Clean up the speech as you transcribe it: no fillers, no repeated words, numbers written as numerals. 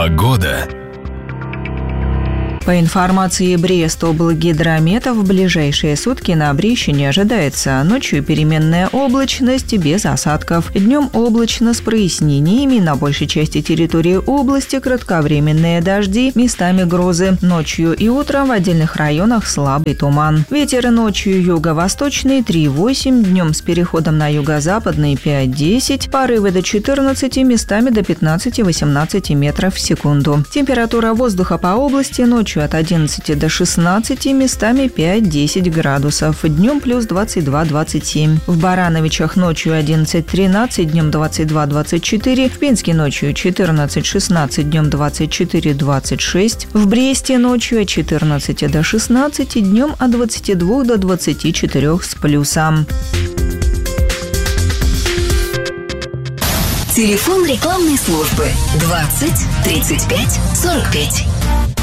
Погода. По информации Брестоблгидромета, в ближайшие сутки на Бреще не ожидается. Ночью переменная облачность без осадков. Днем облачно с прояснениями. На большей части территории области кратковременные дожди, местами грозы. Ночью и утром в отдельных районах слабый туман. Ветер ночью юго-восточный 3,8, днем с переходом на юго-западный 5-10, порывы до 14, местами до 15-18 метров в секунду. Температура воздуха по области ночью от 11 до 16, местами 5-10 градусов, днем плюс 22-27. В Барановичах ночью 11-13, днем 22-24, в Пенске ночью 14-16, днем 24-26, в Бресте ночью от 14 до 16, днем от 22 до 24 с плюсом. Телефон рекламной службы 20 35 45.